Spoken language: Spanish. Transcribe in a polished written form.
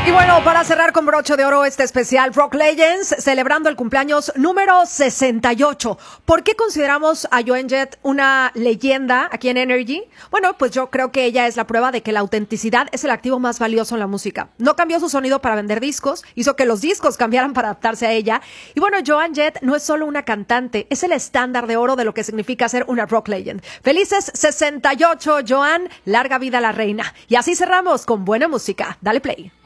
Y bueno, para cerrar con broche de oro este especial Rock Legends, celebrando el cumpleaños número 68. ¿Por qué consideramos a Joan Jett una leyenda aquí en Energy? Bueno, pues yo creo que ella es la prueba de que la autenticidad es el activo más valioso en la música. No cambió su sonido para vender discos, hizo que los discos cambiaran para adaptarse a ella. Y bueno, Joan Jett no es solo una cantante, es el estándar de oro de lo que significa ser una rock legend. Felices 68, Joan, larga vida a la reina. Y así cerramos con buena música. Dale play.